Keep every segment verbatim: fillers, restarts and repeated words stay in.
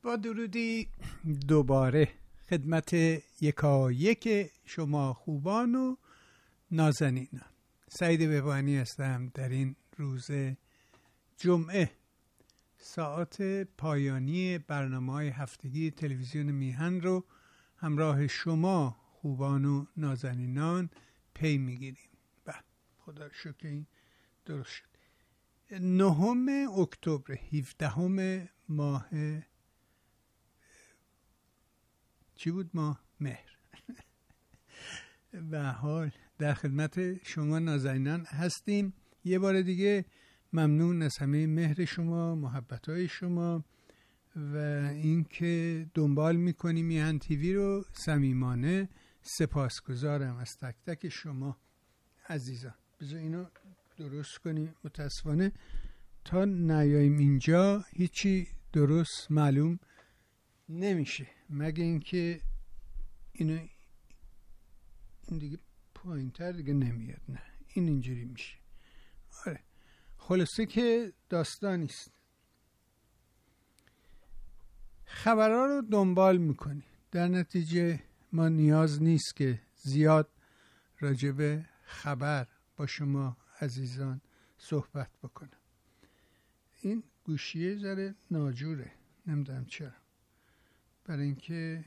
با درودی دوباره خدمت یکایک شما خوبان و نازنینان. سعید بهبانی هستم. در این روز جمعه ساعت پایانی برنامه‌های هفتگی تلویزیون میهن رو همراه شما خوبان و نازنینان پی میگیریم. به خدا رو شکر این درست شد. نهم اکتبر هفدهم ماه چی بود؟ ماه مهر. به حال در خدمت شما نازنینان هستیم. یه بار دیگه ممنون از همه مهر شما، محبت‌های شما و اینکه دنبال می‌کنی میهن تیوی رو. صمیمانه سپاسگزارم از تک تک شما عزیزان. بذار اینو درست کنیم. متاسفانه تا نیاییم اینجا هیچی درست معلوم نمیشه، مگه اینکه اینو این دیگه پایین تر دیگه نمیاد. نه این اینجوری میشه. آره خلاصه که داستانیست. خبرها رو دنبال میکنی، در نتیجه ما نیاز نیست که زیاد راجب خبر با شما عزیزان صحبت بکنم. این گوشیه ذره ناجوره، نمیدونم چرا، برای اینکه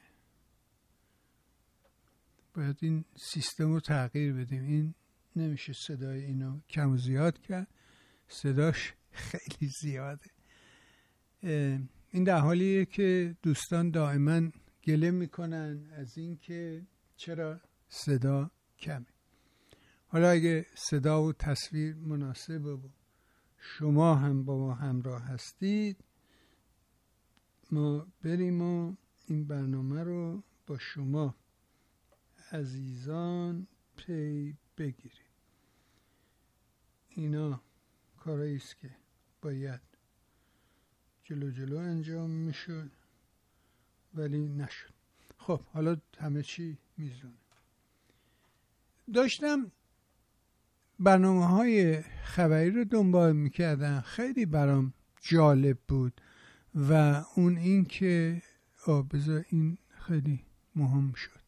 باید این سیستم رو تغییر بدیم. این نمیشه صدای اینو کم و زیاد کرد، صداش خیلی زیاده. این در حالیه که دوستان دائما گله میکنن از این که چرا صدا کمه. حالا اگه صدا و تصویر مناسبه و شما هم با ما همراه هستید، ما بریم و این برنامه رو با شما عزیزان پی بگیریم. اینا کارایی است که باید جلو جلو انجام میشد ولی نشد. خب حالا همه چی میزونه. داشتم برنامه های خبری رو دنبال میکردم، خیلی برام جالب بود و اون این که آه بذار این خیلی مهم شد.